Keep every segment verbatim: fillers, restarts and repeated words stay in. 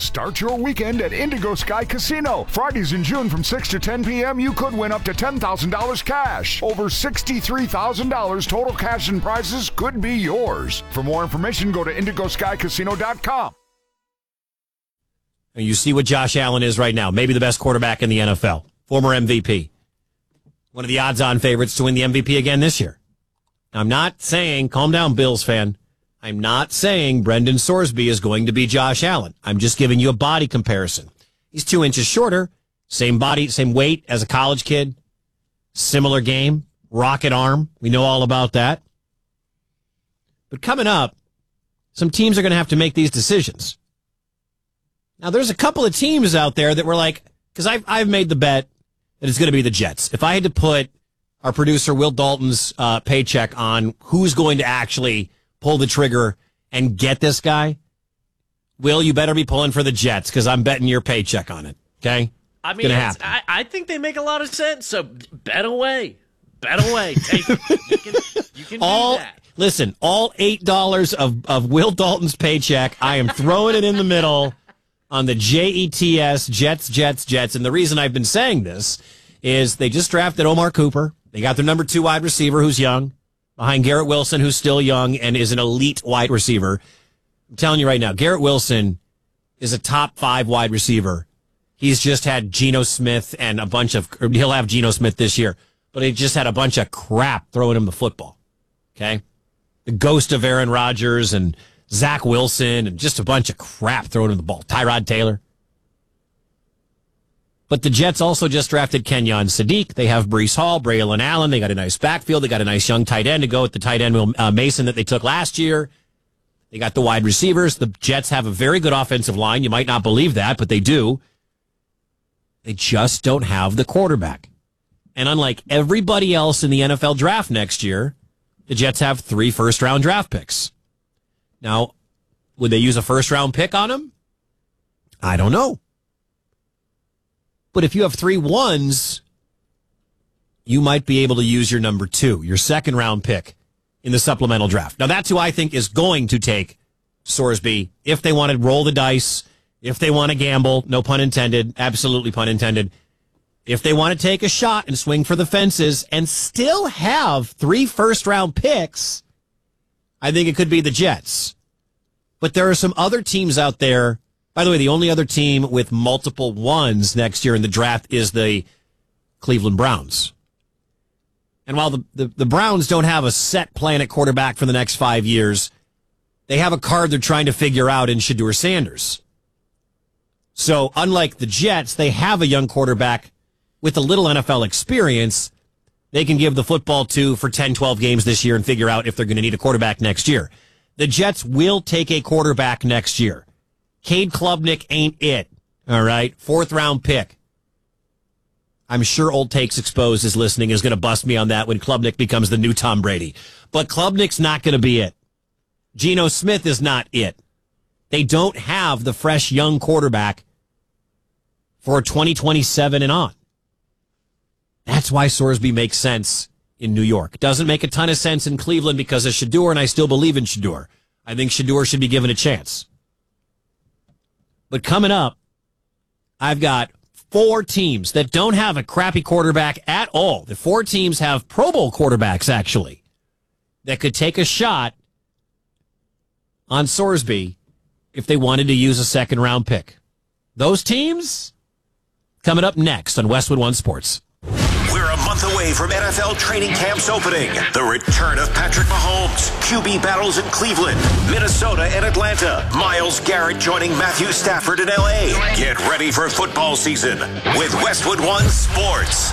Start your weekend at Indigo Sky Casino. Fridays in June from six to ten p.m., you could win up to ten thousand dollars cash. Over sixty-three thousand dollars total cash and prizes could be yours. For more information, go to indigo sky casino dot com. You see what Josh Allen is right now. Maybe the best quarterback in the N F L. Former M V P. One of the odds-on favorites to win the M V P again this year. I'm not saying, calm down, Bills fan. I'm not saying Brendan Sorsby is going to be Josh Allen. I'm just giving you a body comparison. He's two inches shorter, same body, same weight as a college kid, similar game, rocket arm. We know all about that. But coming up, some teams are going to have to make these decisions. Now, there's a couple of teams out there that were like, because I've, I've made the bet that it's going to be the Jets. If I had to put our producer Will Dalton's uh, paycheck on who's going to actually pull the trigger and get this guy, Will, you better be pulling for the Jets because I'm betting your paycheck on it, okay? I mean, it's, I, I think they make a lot of sense, so bet away. Bet away. Take it. You can, you can all, do that. Listen, all eight dollars of, of Will Dalton's paycheck, I am throwing it in the middle on the J E T S, Jets, Jets, Jets. And the reason I've been saying this is they just drafted Omar Cooper. They got their number two wide receiver who's young, behind Garrett Wilson, who's still young and is an elite wide receiver. I'm telling you right now, Garrett Wilson is a top five wide receiver. He's just had Geno Smith and a bunch of, or he'll have Geno Smith this year, but he just had a bunch of crap throwing him the football. Okay? The ghost of Aaron Rodgers and Zach Wilson and just a bunch of crap throwing him the ball. Tyrod Taylor. But the Jets also just drafted Kenyon Sadiq. They have Breece Hall, Braylon Allen. They got a nice backfield. They got a nice young tight end to go with the tight end uh, Mason that they took last year. They got the wide receivers. The Jets have a very good offensive line. You might not believe that, but they do. They just don't have the quarterback. And unlike everybody else in the N F L draft next year, the Jets have three first-round draft picks. Now, would they use a first-round pick on him? I don't know. But if you have three ones, you might be able to use your number two, your second-round pick in the supplemental draft. Now, that's who I think is going to take Sorsby if they want to roll the dice, if they want to gamble, no pun intended, absolutely pun intended. If they want to take a shot and swing for the fences and still have three first-round picks, I think it could be the Jets. But there are some other teams out there. By the way, the only other team with multiple ones next year in the draft is the Cleveland Browns. And while the, the, the Browns don't have a set plan at quarterback for the next five years, they have a card they're trying to figure out in Shedeur Sanders. So unlike the Jets, they have a young quarterback with a little N F L experience they can give the football to for ten, twelve games this year and figure out if they're going to need a quarterback next year. The Jets will take a quarterback next year. Cade Klubnik ain't it. All right. Fourth round pick. I'm sure Old Takes Exposed is listening, is going to bust me on that when Klubnik becomes the new Tom Brady. But Klubnik's not going to be it. Geno Smith is not it. They don't have the fresh young quarterback for twenty twenty-seven and on. That's why Sorsby makes sense in New York. Doesn't make a ton of sense in Cleveland because of Shedeur, and I still believe in Shedeur. I think Shedeur should be given a chance. But coming up, I've got four teams that don't have a crappy quarterback at all. The four teams have Pro Bowl quarterbacks, actually, that could take a shot on Sorsby if they wanted to use a second-round pick. Those teams coming up next on Westwood One Sports. We're a month away from N F L training camps opening. The return of Patrick Mahomes, Q B battles in Cleveland, Minnesota, and Atlanta. Myles Garrett joining Matthew Stafford in L A. Get ready for football season with Westwood One Sports.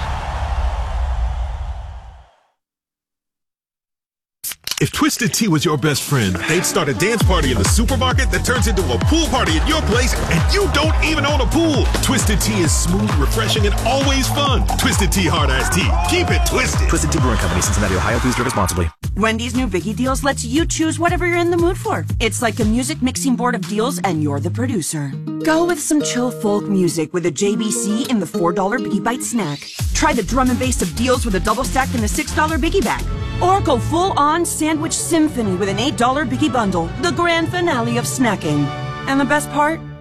If Twisted Tea was your best friend, they'd start a dance party in the supermarket that turns into a pool party at your place, and you don't even own a pool. Twisted Tea is smooth, refreshing, and always fun. Twisted Tea Hard Iced Tea. Keep it twisted. Twisted Tea Brewing Company, Cincinnati, Ohio. Please drink responsibly. Wendy's new Biggie Deals lets you choose whatever you're in the mood for. It's like a music mixing board of deals, and you're the producer. Go with some chill folk music with a J B C in the four dollar Biggie Bite snack. Try the drum and bass of deals with a double stack in the six dollar Biggie Bag. Or go full-on sandwich symphony with an eight dollar Biggie Bundle, the grand finale of snacking. And the best part?